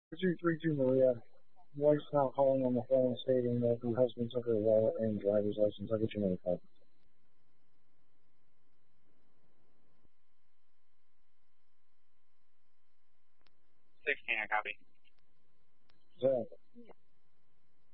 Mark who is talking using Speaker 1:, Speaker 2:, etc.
Speaker 1: 232 Maria. Wife's now calling on the phone stating that the husband took her wallet and driver's license. I'll get you another call.
Speaker 2: 16, I copy.
Speaker 1: Zach.